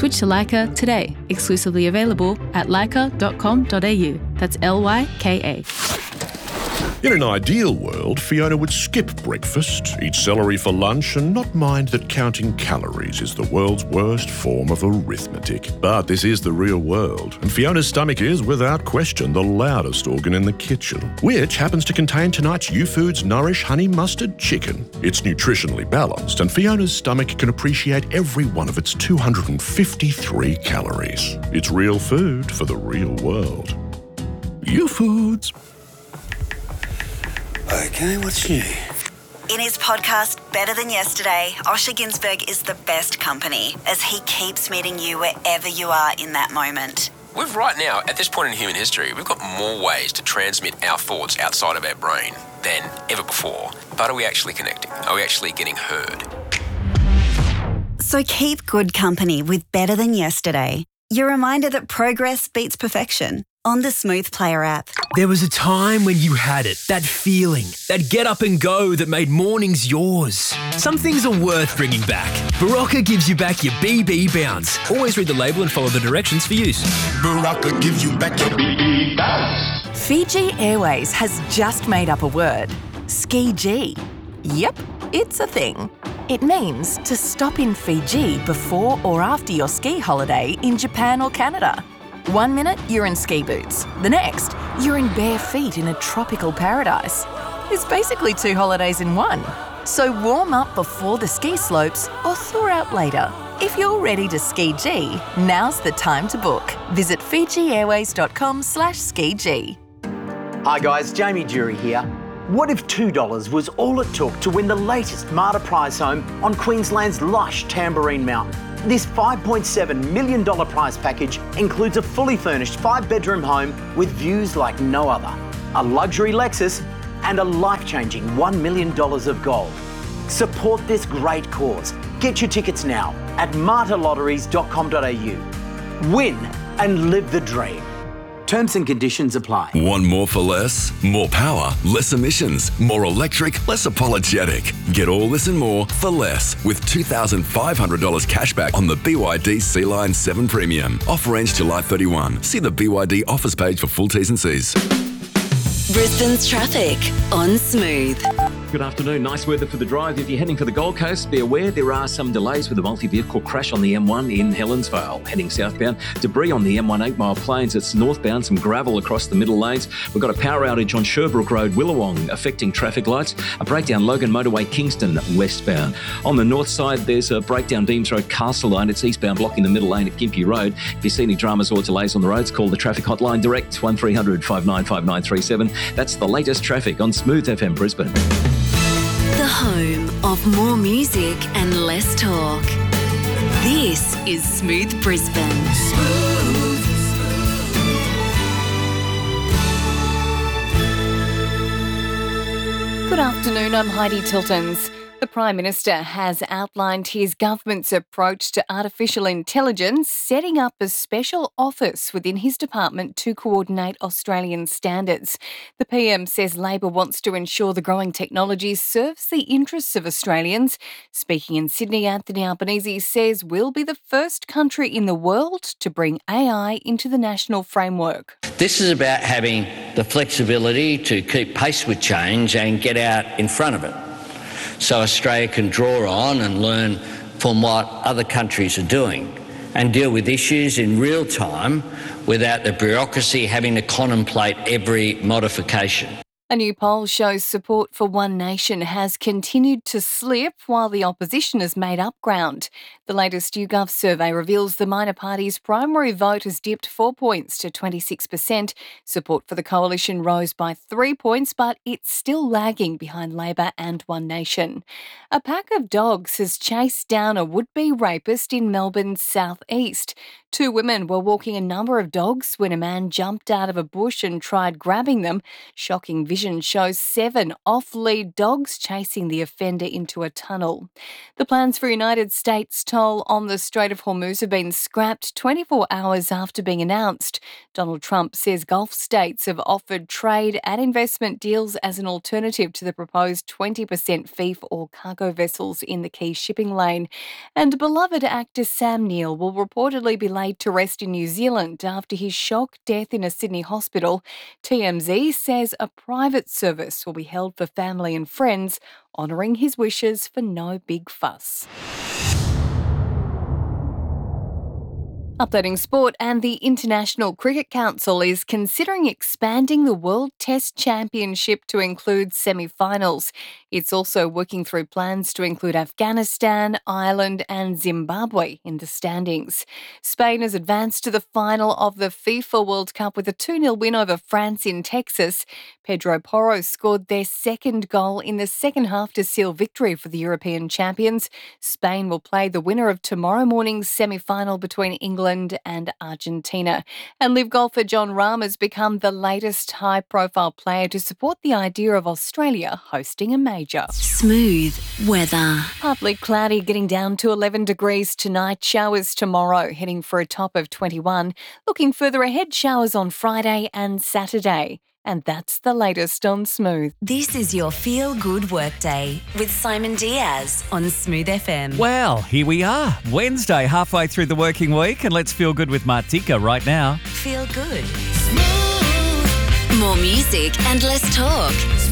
Switch to Lyca today. Exclusively available at lyca.com.au. That's Lyka. In an ideal world, Fiona would skip breakfast, eat celery for lunch, and not mind that counting calories is the world's worst form of arithmetic. But this is the real world, and Fiona's stomach is, without question, the loudest organ in the kitchen, which happens to contain tonight's YouFoods Nourish Honey Mustard Chicken. It's nutritionally balanced, and Fiona's stomach can appreciate every one of its 253 calories. It's real food for the real world. YouFoods. Okay, what's new? In his podcast, Better Than Yesterday, Osher Ginsberg is the best company as he keeps meeting you wherever you are in that moment. We've right now, at this point in human history, we've got more ways to transmit our thoughts outside of our brain than ever before. But are we actually connecting? Are we actually getting heard? So keep good company with Better Than Yesterday. Your reminder that progress beats perfection on the Smooth Player app. There was a time when you had it, that feeling, that get up and go that made mornings yours. Some things are worth bringing back. Barocca gives you back your BB bounce. Always read the label and follow the directions for use. Barocca gives you back your BB bounce. Fiji Airways has just made up a word. Ski-G. Yep, it's a thing. It means to stop in Fiji before or after your ski holiday in Japan or Canada. 1 minute, you're in ski boots. The next, you're in bare feet in a tropical paradise. It's basically 2 holidays in one. So warm up before the ski slopes or thaw out later. If you're ready to ski-G, now's the time to book. Visit FijiAirways.com/ski-G. Hi guys, Jamie Jury here. What if $2 was all it took to win the latest Marta prize home on Queensland's lush Tamborine Mountain? This $5.7 million prize package includes a fully furnished 5-bedroom home with views like no other, a luxury Lexus, and a life-changing $1 million of gold. Support this great cause. Get your tickets now at martalotteries.com.au. Win and live the dream. Terms and conditions apply. Want more for less? More power, less emissions, more electric, less apologetic. Get all this and more for less with $2,500 cashback on the BYD Sea-Line 7 Premium. Offer ends July 31. See the BYD offers page for full T's and C's. Brisbane's traffic on Smooth. Good afternoon. Nice weather for the drive. If you're heading for the Gold Coast, be aware there are some delays with a multi-vehicle crash on the M1 in Helensvale. Heading southbound, debris on the M1 8 Mile Plains. It's northbound, some gravel across the middle lanes. We've got a power outage on Sherbrooke Road, Willawong, affecting traffic lights. A breakdown Logan Motorway, Kingston, westbound. On the north side, there's a breakdown Deans Road, Castle Line. It's eastbound, blocking the middle lane at Gympie Road. If you see any dramas or delays on the roads, call the traffic hotline direct, 1300 595937. That's the latest traffic on Smooth FM Brisbane. The home of more music and less talk. This is Smooth Brisbane. Good afternoon, I'm Heidi Tiltons. The Prime Minister has outlined his government's approach to artificial intelligence, setting up a special office within his department to coordinate Australian standards. The PM says Labor wants to ensure the growing technology serves the interests of Australians. Speaking in Sydney, Anthony Albanese says we'll be the first country in the world to bring AI into the national framework. This is about having the flexibility to keep pace with change and get out in front of it, so Australia can draw on and learn from what other countries are doing and deal with issues in real time without the bureaucracy having to contemplate every modification. A new poll shows support for One Nation has continued to slip while the opposition has made up ground. The latest YouGov survey reveals the minor party's primary vote has dipped 4 points to 26%. Support for the coalition rose by 3 points, but it's still lagging behind Labor and One Nation. A pack of dogs has chased down a would-be rapist in Melbourne's southeast. 2 women were walking a number of dogs when a man jumped out of a bush and tried grabbing them. Shocking visuals vision shows 7 off-lead dogs chasing the offender into a tunnel. The plans for United States toll on the Strait of Hormuz have been scrapped 24 hours after being announced. Donald Trump says Gulf states have offered trade and investment deals as an alternative to the proposed 20% fee for all cargo vessels in the key shipping lane. And beloved actor Sam Neill will reportedly be laid to rest in New Zealand after his shock death in a Sydney hospital. TMZ says a private service will be held for family and friends, honouring his wishes for no big fuss. Updating sport, and the International Cricket Council is considering expanding the World Test Championship to include semi-finals. It's also working through plans to include Afghanistan, Ireland and Zimbabwe in the standings. Spain has advanced to the final of the FIFA World Cup with a 2-0 win over France in Texas. Pedro Porro scored their second goal in the second half to seal victory for the European champions. Spain will play the winner of tomorrow morning's semi-final between England and Argentina. And live golfer John Rahm has become the latest high-profile player to support the idea of Australia hosting a major. Smooth weather. Partly cloudy, getting down to 11 degrees tonight. Showers tomorrow, heading for a top of 21. Looking further ahead, showers on Friday and Saturday. And that's the latest on Smooth. This is your Feel Good Workday with Simon Diaz on Smooth FM. Well, here we are, Wednesday, halfway through the working week, and let's feel good with Martika right now. Feel good. Smooth. More music and less talk.